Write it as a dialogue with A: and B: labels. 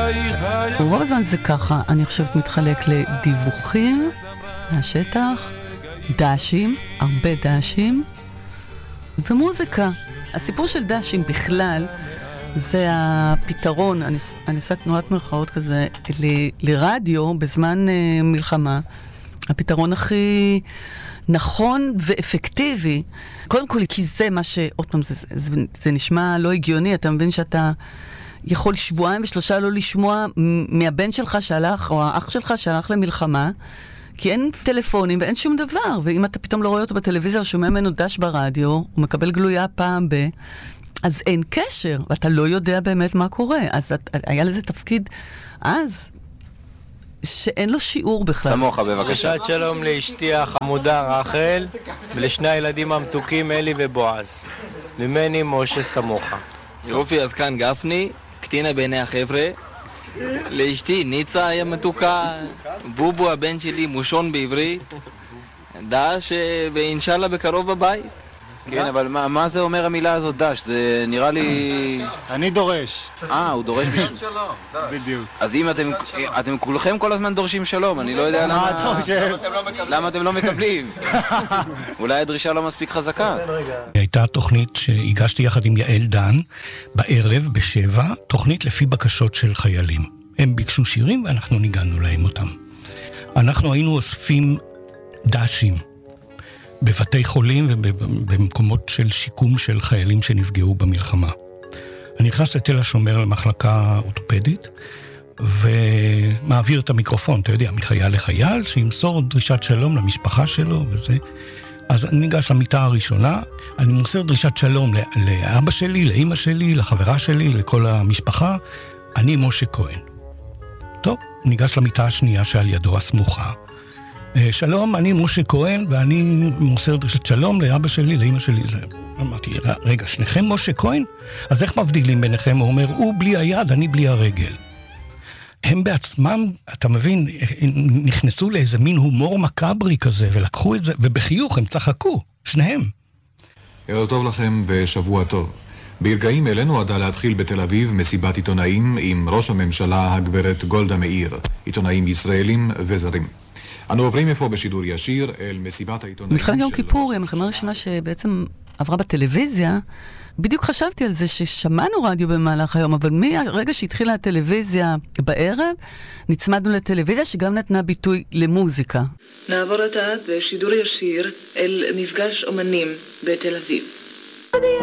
A: רוב הזמן זה ככה, אני חושבת מתחלק לדיווחים מהשטח, דשים, הרבה דשים, ומוזיקה. הסיפור של דשים בכלל, זה הפתרון, אני עושה תנועת מרכאות כזה, לרדיו בזמן מלחמה, הפתרון הכי נכון ואפקטיבי. קודם כל, כי זה מה עוד פעם, זה נשמע לא הגיוני, אתה מבין שאתה יכול שבועיים ושלושה לא לשמוע מהבן שלך שהלך, או האח שלך שהלך למלחמה, כי אין טלפונים ואין שום דבר, ואם אתה פתאום לא רואה אותו בטלוויזיה, שומע ממנו דש ברדיו, הוא מקבל גלויה פעם אז אין קשר, ואתה לא יודע באמת מה קורה. אז היה לזה תפקיד אז, שאין לו שיעור בכלל.
B: סמוכה, בבקשה.
C: שבת שלום לאשתי החמודה רחל, ולשני הילדים המתוקים אלי ובועז. ממני משה סמוכה.
B: יופי, אז כאן גפני, קטינה בעיני החבר'ה. לאשתי ניצה היה מתוקה, בובו הבן שלי מושון בעברית, דש ואינשאללה בקרוב בבית.
D: כן, אבל מה זה אומר המילה הזאת דש? זה נראה לי...
E: אני דורש.
D: הוא דורש בשביל...
B: שלום,
E: בדיוק.
D: אז אם אתם כולכם כל הזמן דורשים שלום, אני לא יודע למה...
E: מה אתה חושב?
D: למה אתם לא מקבלים? אולי הדרישה לא מספיק חזקה.
F: הייתה תוכנית שהגשתי יחד עם יעל דן, בערב, ב7, תוכנית לפי בקשות של חיילים. הם ביקשו שירים ואנחנו ניגענו להם אותם. אנחנו היינו אוספים דשים. בבתי חולים ובמקומות של שיקום של חיילים שנפגעו במלחמה. אני נכנס לתל השומר למחלקה אורתופדית, ומעביר את המיקרופון, אתה יודע, מחייל לחייל, שימסור דרישת שלום למשפחה שלו וזה. אז אני ניגש למיטה הראשונה, אני מוסר דרישת שלום לאבא שלי, לאמא שלי, לחברה שלי, לכל המשפחה. אני משה כהן. טוב, ניגש למיטה השנייה שעל ידו הסמוכה. שלום, אני משה כהן, ואני מוסר דרישת שלום לאבא שלי, לאמא שלי. אמרתי, רגע, שניכם משה כהן? אז איך מבדילים ביניכם? הוא אומר, הוא בלי היד, אני בלי הרגל. הם בעצמם, אתה מבין, נכנסו לאיזה מין הומור מקברי כזה, ולקחו את זה, ובחיוך הם צחקו, שניהם.
G: ערב טוב לכם ושבוע טוב. ברגעים אלה נועדה להתחיל בתל אביב מסיבת עיתונאים עם ראש הממשלה הגברת גולדה מאיר, עיתונאים ישראלים וזרים. אנו עוברים איפה בשידור ישיר אל מסיבת העיתונאים.
A: מתחילת יום כיפור, המלחמה הראשונה שבעצם עברה בטלוויזיה, בדיוק חשבתי על זה ששמענו רדיו במהלך היום, אבל מהרגע שהתחילה הטלוויזיה בערב, נצמדנו לטלוויזיה שגם נתנה ביטוי למוזיקה.
H: נעבור עתה בשידור ישיר אל מפגש אומנים בתל אביב.